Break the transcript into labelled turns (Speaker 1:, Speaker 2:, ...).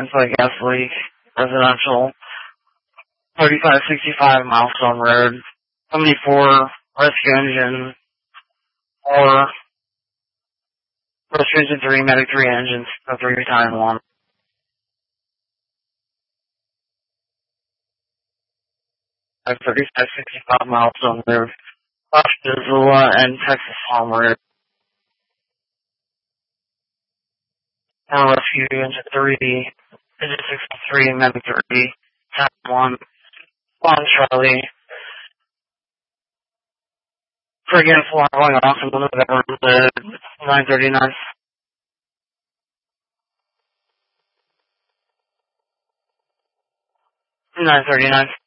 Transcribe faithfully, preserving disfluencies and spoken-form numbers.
Speaker 1: inside gas leak, residential, thirty-five sixty-five Milestone Road, seventy-four rescue engine, or rescue engine three, medic three engines, so three time one. At thirty-five sixty-five Milestone Road, West Missoula and Texas Farm Road. Or rescue engine three, engine sixty-three, medic three, time one, on Charlie. For gas alarm going off in the November, nine thirty-nine. nine thirty-nine.